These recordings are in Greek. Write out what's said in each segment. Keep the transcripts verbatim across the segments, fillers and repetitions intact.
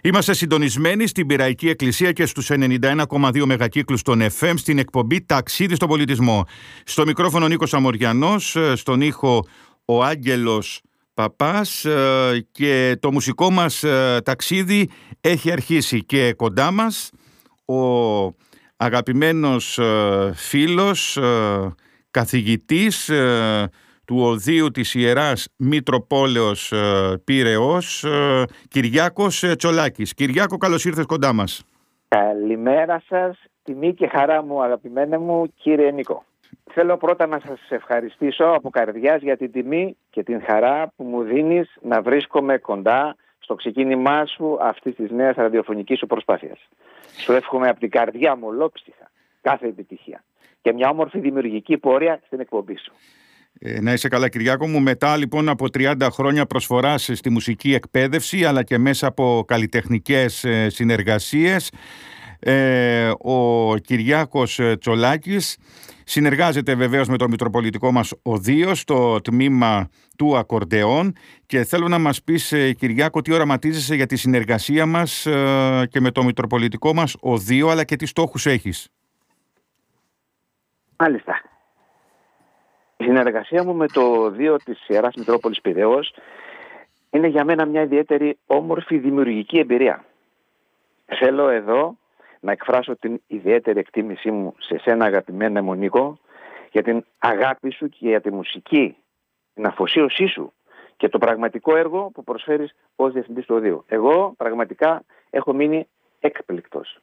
Είμαστε συντονισμένοι στην Πειραϊκή Εκκλησία και στους ενενήντα ένα κόμμα δύο μεγακύκλους των εφ εμ στην εκπομπή «Ταξίδι στον πολιτισμό». Στο μικρόφωνο Νίκος Αμοριανός, στον ήχο ο Άγγελος Παπάς και το μουσικό μας ταξίδι έχει αρχίσει και κοντά μας ο αγαπημένος φίλος, καθηγητής του Οδείου της Ιεράς Μητροπόλεως Πειραιώς, Κυριάκος Τσολάκης. Κυριάκο, καλώς ήρθες κοντά μας. Καλημέρα σας, τιμή και χαρά μου αγαπημένε μου κύριε Νίκο. Θέλω πρώτα να σας ευχαριστήσω από καρδιάς για την τιμή και την χαρά που μου δίνεις να βρίσκομαι κοντά στο ξεκίνημά σου αυτής της νέας ραδιοφωνικής σου προσπάθειας. Σου εύχομαι από την καρδιά μου ολόψυχα κάθε επιτυχία και μια όμορφη δημιουργική πορεία στην εκπομπή σου. Ε, να είσαι καλά, Κυριάκο μου. Μετά λοιπόν από τριάντα χρόνια προσφοράς στη μουσική εκπαίδευση αλλά και μέσα από καλλιτεχνικές ε, συνεργασίες, ε, ο Κυριάκος Τσολάκης συνεργάζεται βεβαίως με το Μητροπολιτικό μας Οδείο στο τμήμα του ακορντεόν και θέλω να μας πεις, ε, Κυριάκο, τι οραματίζεσαι για τη συνεργασία μας ε, και με το Μητροπολιτικό μας Οδείο, αλλά και τι στόχους έχεις. Μάλιστα. Η συνεργασία μου με το Οδείο της Ιεράς Μητρόπολης Πειραιώς είναι για μένα μια ιδιαίτερη όμορφη δημιουργική εμπειρία. Θέλω εδώ να εκφράσω την ιδιαίτερη εκτίμησή μου σε σένα, αγαπημένα μου Νίκο, για την αγάπη σου και για τη μουσική, την αφοσίωσή σου και το πραγματικό έργο που προσφέρεις ως διευθυντής του Οδείου. Εγώ πραγματικά έχω μείνει έκπληκτος.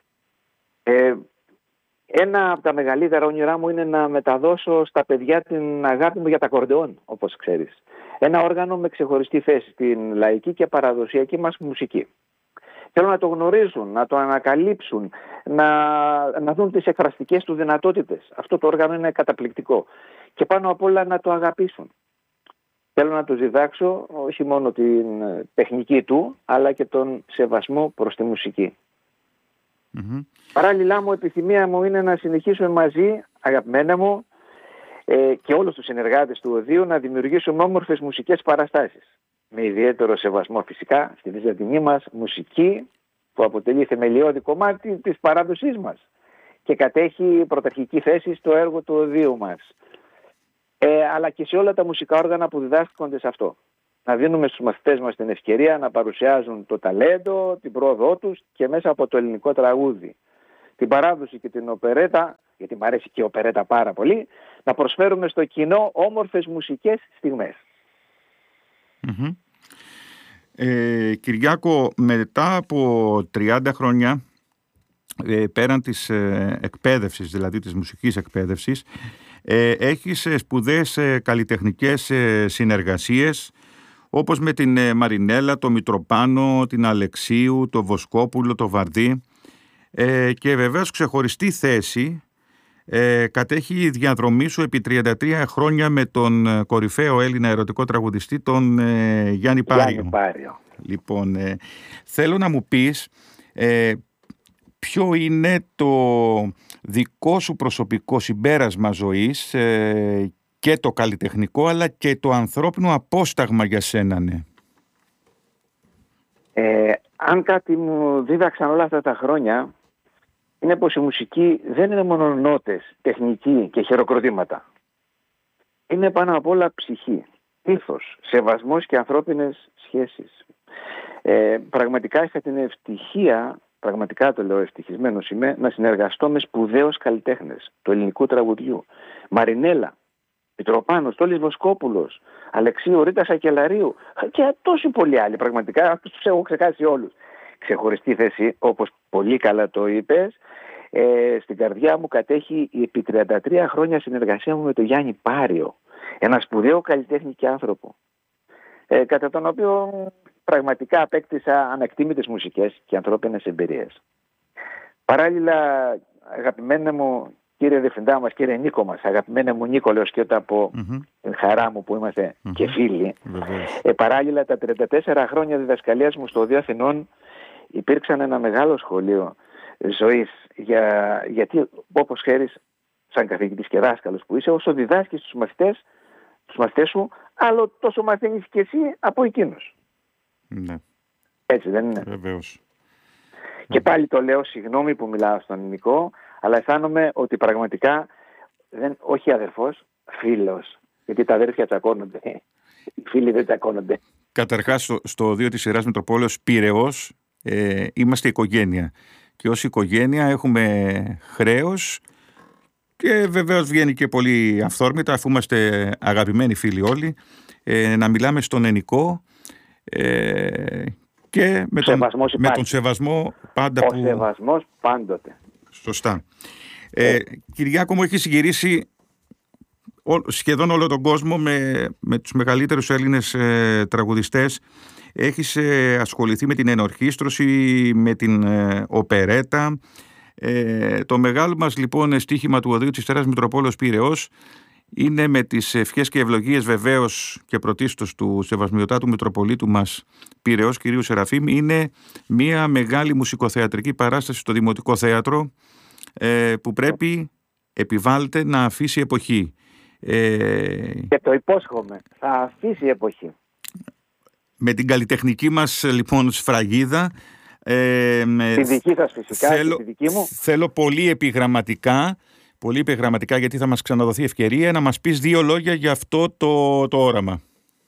Ε, Ένα από τα μεγαλύτερα όνειρά μου είναι να μεταδώσω στα παιδιά την αγάπη μου για τα ακορντεόν, όπως ξέρεις. Ένα όργανο με ξεχωριστή θέση στην λαϊκή και παραδοσιακή μας μουσική. Θέλω να το γνωρίζουν, να το ανακαλύψουν, να, να δουν τις εκφραστικές του δυνατότητες. Αυτό το όργανο είναι καταπληκτικό. Και πάνω απ' όλα να το αγαπήσουν. Θέλω να τους διδάξω όχι μόνο την τεχνική του, αλλά και τον σεβασμό προς τη μουσική. Mm-hmm. Παράλληλα μου, επιθυμία μου είναι να συνεχίσουμε μαζί, αγαπημένα μου, ε, και όλους τους συνεργάτες του Οδείου να δημιουργήσουμε όμορφες μουσικές παραστάσεις. Με ιδιαίτερο σεβασμό φυσικά στη βυζαντινή μας μουσική που αποτελεί θεμελιώδη κομμάτι της παράδοσής μας και κατέχει πρωταρχική θέση στο έργο του Οδείου μας. Ε, αλλά και σε όλα τα μουσικά όργανα που διδάσκονται σε αυτό. Να δίνουμε στους μαθητές μας την ευκαιρία να παρουσιάζουν το ταλέντο, την πρόοδό τους και μέσα από το ελληνικό τραγούδι, την παράδοση και την οπερέτα, γιατί μου αρέσει και η οπερέτα πάρα πολύ, να προσφέρουμε στο κοινό όμορφες μουσικές στιγμές. Mm-hmm. Ε, Κυριάκο, μετά από τριάντα χρόνια, ε, πέραν της ε, εκπαίδευσης, δηλαδή της μουσικής εκπαίδευσης, ε, έχεις ε, σπουδαίες ε, καλλιτεχνικές ε, συνεργασίες, όπως με την ε, Μαρινέλα, το Μητροπάνο, την Αλεξίου, το Βοσκόπουλο, το Βαρδί, ε, και βεβαίως ξεχωριστή θέση ε, κατέχει η διαδρομή σου επί τριάντα τρία χρόνια με τον κορυφαίο Έλληνα ερωτικό τραγουδιστή, τον ε, Γιάννη Πάριο. Γιάννη Πάριο. Λοιπόν, ε, θέλω να μου πεις ε, ποιο είναι το δικό σου προσωπικό συμπέρασμα ζωής, ε, και το καλλιτεχνικό αλλά και το ανθρώπινο απόσταγμα για σένα, ναι. Ε, αν κάτι μου δίδαξαν όλα αυτά τα χρόνια, είναι πως η μουσική δεν είναι μόνο νότες, τεχνική και χειροκροτήματα. Είναι πάνω απ' όλα ψυχή, ήθος, σεβασμός και ανθρώπινες σχέσεις. Ε, πραγματικά είχα την ευτυχία, πραγματικά το λέω, ευτυχισμένος είμαι, να συνεργαστώ με σπουδαίους καλλιτέχνες του ελληνικού τραγουδιού. Μαρινέλα, Μητροπάνος, Τόλης Βοσκόπουλος, Αλεξίου, Ρίτα Σακελαρίου και τόσοι πολλοί άλλοι. Πραγματικά αυτούς τους έχω ξεχάσει όλους. Ξεχωριστή θέση, όπως πολύ καλά το είπες, ε, στην καρδιά μου κατέχει η επί τριάντα τρία χρόνια συνεργασία μου με τον Γιάννη Πάριο. Ένα σπουδαίο καλλιτέχνη και άνθρωπο, ε, κατά τον οποίο πραγματικά απέκτησα ανεκτήμητες μουσικές και ανθρώπινες εμπειρίες. Παράλληλα, αγαπημένα μου κύριε Διευθυντά μας, κύριε Νίκο μας, αγαπημένα μου Νίκο, λέω σκέτα από mm-hmm. την χαρά μου που είμαστε mm-hmm. και φίλοι. Mm-hmm. Ε, παράλληλα, τα τριάντα τέσσερα χρόνια διδασκαλίας μου στο Οδείο Αθηνών υπήρξαν ένα μεγάλο σχολείο ζωής, για, γιατί όπως ξέρεις, σαν καθηγητής και δάσκαλος που είσαι, όσο διδάσκεις τους μαθητές, τους μαθητές σου, άλλο τόσο μαθαίνεις και εσύ από εκείνους. Ναι. Έτσι δεν είναι? Βεβαίως. Και πάλι το λέω, συγγνώμη που μιλάω στον Νικό, αλλά αισθάνομαι ότι πραγματικά, δεν, όχι αδερφός, φίλος. Γιατί τα αδέρφια τσακώνονται. Οι φίλοι δεν τσακώνονται. Καταρχάς, στο, στο δύο της Ιεράς Μητροπόλεως Πειραιώς ε, είμαστε οικογένεια. Και ως οικογένεια έχουμε χρέος και βεβαίως βγαίνει και πολύ αυθόρμητα, αφού είμαστε αγαπημένοι φίλοι όλοι, ε, να μιλάμε στον Ενικό ε, και με τον, με τον σεβασμό πάντα. Ο που... σεβασμός πάντοτε. Σωστά. Ε, ε. Κυριάκο μου, έχει συγκυρίσει σχεδόν όλο τον κόσμο με, με τους μεγαλύτερους Έλληνες ε, τραγουδιστές. Έχεις ε, ασχοληθεί με την ενορχήστρωση, με την ε, οπερέτα. Ε, το μεγάλο μας λοιπόν στίχημα του Οδείου της Ιεράς Μητροπόλεως Πειραιώς είναι με τις ευχές και ευλογίες βεβαίως και πρωτίστως του Σεβασμιωτάτου Μητροπολίτου μας Πειραιώς κυρίου Σεραφείμ. Είναι μια μεγάλη μουσικοθεατρική παράσταση στο Δημοτικό Θέατρο ε, που πρέπει, επιβάλλεται, να αφήσει εποχή. Ε... Και το υπόσχομαι, θα αφήσει εποχή. Με την καλλιτεχνική μας λοιπόν σφραγίδα, ε, με... τη δική σας φυσικά, θέλω, τη δική μου. Θέλω πολύ επιγραμματικά, πολύ επιγραμματικά, γιατί θα μας ξαναδοθεί ευκαιρία, να μας πεις δύο λόγια για αυτό το, το όραμα.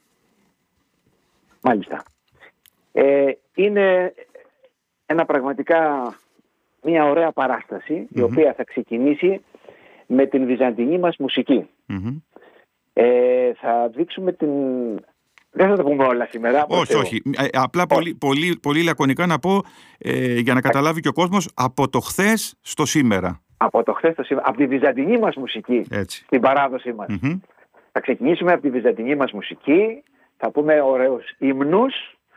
Μάλιστα. Ε, είναι ένα πραγματικά μια ωραία παράσταση, mm-hmm. η οποία θα ξεκινήσει με την βυζαντινή μας μουσική. Mm-hmm. Ε, θα δείξουμε την... Δεν θα τα πούμε όλα σήμερα. Όχι, όχι. Ε, απλά όχι. Πολύ, πολύ, πολύ λακωνικά να πω, ε, για να καταλάβει και ο κόσμος, από το χθες στο σήμερα. Από το χθες στο σήμερα. Από τη βυζαντινή μας μουσική, έτσι, στην παράδοσή μας. Mm-hmm. Θα ξεκινήσουμε από τη βυζαντινή μας μουσική, θα πούμε ωραίους ύμνους,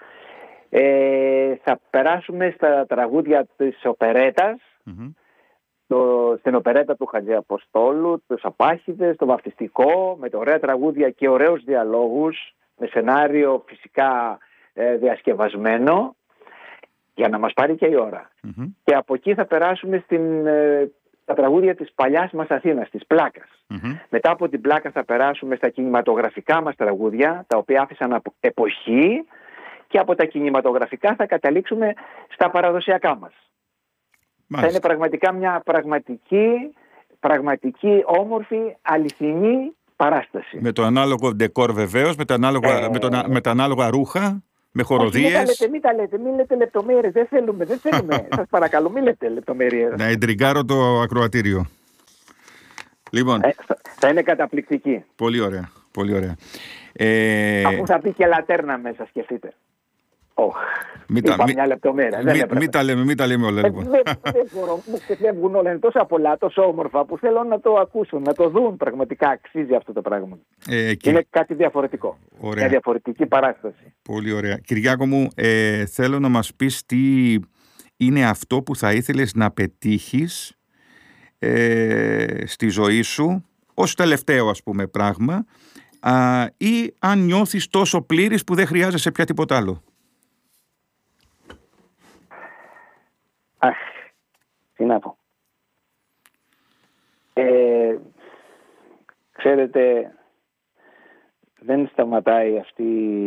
ε, θα περάσουμε στα τραγούδια της οπερέτας, mm-hmm. Το, στην οπερέτα του Χατζηαποστόλου, τους Απάχηδες, το βαφτιστικό, με τα ωραία τραγούδια και ωραίους διαλόγους, με σενάριο φυσικά ε, διασκευασμένο, για να μας πάρει και η ώρα. Mm-hmm. Και από εκεί θα περάσουμε στην, ε, τα τραγούδια της παλιάς μας Αθήνας, της Πλάκας. Mm-hmm. Μετά από την Πλάκα θα περάσουμε στα κινηματογραφικά μας τραγούδια, τα οποία άφησαν εποχή, και από τα κινηματογραφικά θα καταλήξουμε στα παραδοσιακά μας. Μάλιστα. Θα είναι πραγματικά μια πραγματική, πραγματική, όμορφη, αληθινή παράσταση. Με το ανάλογο ντεκόρ βεβαίως, με τα ανάλογα, ε... με το, με τα ανάλογα ρούχα, με χοροδίες. Μην τα λέτε, μην τα λέτε, μην λέτε λεπτομέρειες, δεν θέλουμε, δεν θέλουμε. Σας παρακαλώ, μην λέτε λεπτομέρειες. Να εντριγκάρω το ακροατήριο. Λοιπόν. Ε, θα είναι καταπληκτική. Πολύ ωραία, πολύ ωραία. Ε... Αφού θα πει και λατέρνα μέσα, σκεφτείτε. Oh, μην τα, μη, μια λεπτομέρεια. Μη, μη τα λέμε, μη τα λέμε όλα. Λοιπόν. Δεν, δεν μπορώ, μου ξεφεύγουν όλα. Είναι τόσα πολλά, τόσο όμορφα που θέλω να το ακούσουν, να το δουν. Πραγματικά αξίζει αυτό το πράγμα. Ε, και... Είναι κάτι διαφορετικό. Ωραία. Μια διαφορετική παράσταση. Πολύ ωραία. Κυριάκο μου, ε, θέλω να μας πεις τι είναι αυτό που θα ήθελες να πετύχεις ε, στη ζωή σου ως τελευταίο, ας πούμε, πράγμα, α, ή αν νιώθεις τόσο πλήρης που δεν χρειάζεσαι πια τίποτα άλλο. Αχ, τι να πω. Ε, ξέρετε, δεν σταματάει αυτή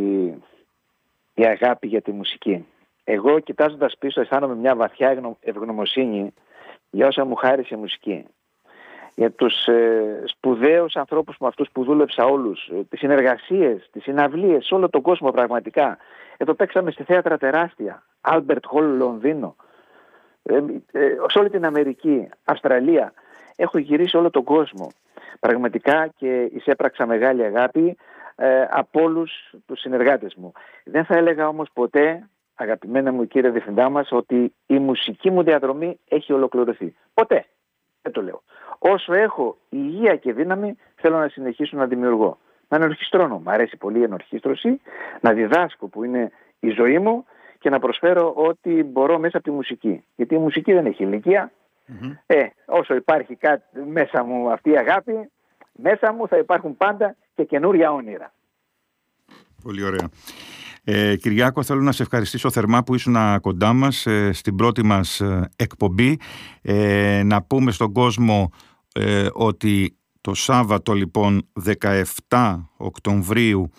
η αγάπη για τη μουσική. Εγώ, κοιτάζοντας πίσω, αισθάνομαι μια βαθιά ευγνωμοσύνη για όσα μου χάρισε η μουσική. Για τους ε, σπουδαίους ανθρώπους με αυτούς που δούλεψα όλους, ε, τις συνεργασίες, τις συναυλίες, σε όλο τον κόσμο πραγματικά. Εδώ παίξαμε στη θέατρα τεράστια, Albert Hall, Λονδίνο, ε, ε, σε όλη την Αμερική, Αυστραλία. Έχω γυρίσει όλο τον κόσμο πραγματικά και εισέπραξα μεγάλη αγάπη ε, από όλους τους συνεργάτες μου. Δεν θα έλεγα όμως ποτέ, αγαπημένα μου κύριε Διευθυντά μας, ότι η μουσική μου διαδρομή έχει ολοκληρωθεί. Ποτέ. Δεν το λέω. Όσο έχω υγεία και δύναμη, θέλω να συνεχίσω να δημιουργώ. Να ενορχιστρώνω. Μ' αρέσει πολύ η ενορχίστρωση, να διδάσκω που είναι η ζωή μου και να προσφέρω ό,τι μπορώ μέσα από τη μουσική. Γιατί η μουσική δεν έχει ηλικία. Mm-hmm. Ε, όσο υπάρχει κάτι μέσα μου αυτή η αγάπη, μέσα μου θα υπάρχουν πάντα και καινούρια όνειρα. Πολύ ωραία. Ε, Κυριάκο, θέλω να σε ευχαριστήσω θερμά που ήσουν κοντά μας ε, στην πρώτη μας ε, εκπομπή. Ε, να πούμε στον κόσμο ε, ότι το Σάββατο λοιπόν δεκαεφτά Οκτωβρίου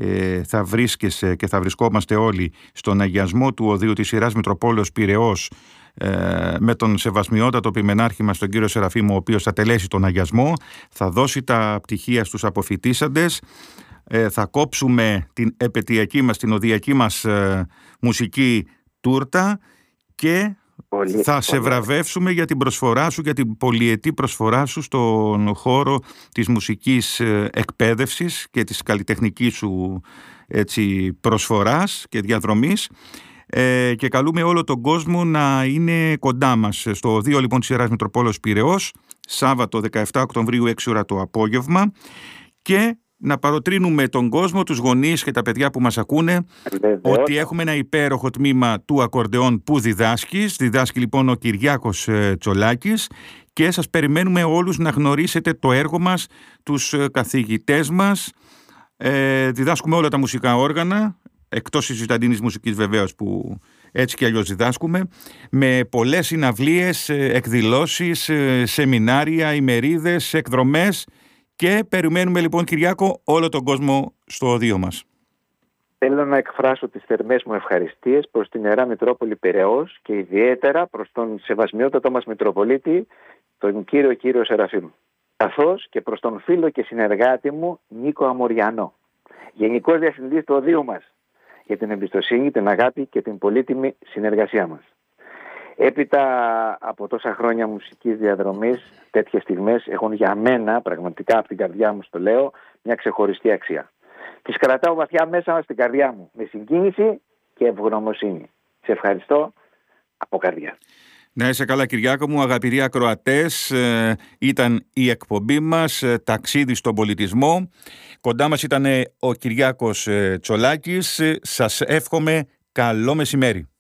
ε, θα βρίσκεσαι και θα βρισκόμαστε όλοι στον αγιασμό του οδείου της Ιεράς Μητροπόλεως Πειραιώς, ε, με τον σεβασμιότατο ποιμενάρχη μας τον κύριο Σεραφείμ, ο οποίος θα τελέσει τον αγιασμό, θα δώσει τα πτυχία στους αποφοιτήσαντες, ε, θα κόψουμε την επαιτειακή μας, την οδειακή μας ε, μουσική τούρτα και πολύ, θα πολύ. σε βραβεύσουμε για την προσφορά σου, για την πολυετή προσφορά σου στον χώρο της μουσικής εκπαίδευσης και της καλλιτεχνικής σου, έτσι, προσφοράς και διαδρομής, ε, και καλούμε όλο τον κόσμο να είναι κοντά μας στο οδείο λοιπόν της Ιεράς Μητροπόλεως Πειραιώς, Σάββατο δεκαεφτά Οκτωβρίου έξι ώρα το απόγευμα, και να παροτρύνουμε τον κόσμο, τους γονείς και τα παιδιά που μας ακούνε, Βεβαίως. ότι έχουμε ένα υπέροχο τμήμα του ακορντεόν που διδάσκεις. Διδάσκει λοιπόν ο Κυριάκος ε, Τσολάκης, και σας περιμένουμε όλους να γνωρίσετε το έργο μας, τους ε, καθηγητές μας. Ε, διδάσκουμε όλα τα μουσικά όργανα, εκτός της Βυζαντινής μουσικής βεβαίως που έτσι και αλλιώς διδάσκουμε, με πολλές συναυλίες, ε, εκδηλώσεις, ε, σεμινάρια, ημερίδες, εκδρομές. Και περιμένουμε λοιπόν, Κυριάκο, όλο τον κόσμο στο οδείο μας. Θέλω να εκφράσω τις θερμές μου ευχαριστίες προς την Ιερά Μητρόπολη Πειραιώς και ιδιαίτερα προς τον σεβασμιότατο μας Μητροπολίτη, τον κύριο κύριο Σεραφείμ, καθώς και προς τον φίλο και συνεργάτη μου Νίκο Αμοριανό, Γενικός Διευθυντής του οδείου μας, για την εμπιστοσύνη, την αγάπη και την πολύτιμη συνεργασία μας. Έπειτα από τόσα χρόνια μουσικής διαδρομής, τέτοιες στιγμές έχουν για μένα, πραγματικά από την καρδιά μου στο λέω, μια ξεχωριστή αξία. Τις κρατάω βαθιά μέσα στην καρδιά μου, με συγκίνηση και ευγνωμοσύνη. Σε ευχαριστώ από καρδιά. Να είσαι καλά, Κυριάκο μου. Αγαπητοί ακροατές, ε, ήταν η εκπομπή μας ε, «Ταξίδι στον πολιτισμό». Κοντά μας ήταν ο Κυριάκος ε, Τσολάκης. Σας εύχομαι καλό μεσημέρι.